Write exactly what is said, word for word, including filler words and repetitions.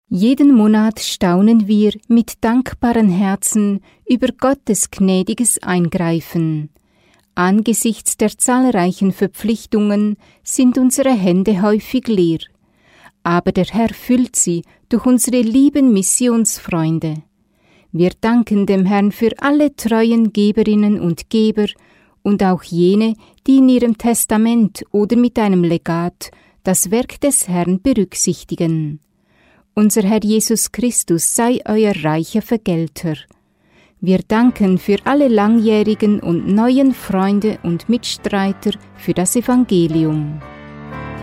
Jeden Monat staunen wir mit dankbaren Herzen über Gottes gnädiges Eingreifen. Angesichts der zahlreichen Verpflichtungen sind unsere Hände häufig leer. Aber der Herr füllt sie durch unsere lieben Missionsfreunde. Wir danken dem Herrn für alle treuen Geberinnen und Geber und auch jene, die in ihrem Testament oder mit einem Legat das Werk des Herrn berücksichtigen. Unser Herr Jesus Christus sei euer reicher Vergelter. Wir danken für alle langjährigen und neuen Freunde und Mitstreiter für das Evangelium.